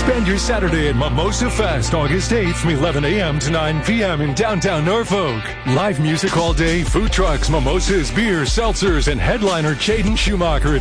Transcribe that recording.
Spend your Saturday at Mimosa Fest, August 8th from 11 a.m. to 9 p.m. in downtown Norfolk. Live music all day, food trucks, mimosas, beers, seltzers, and headliner Jaden Schumacher at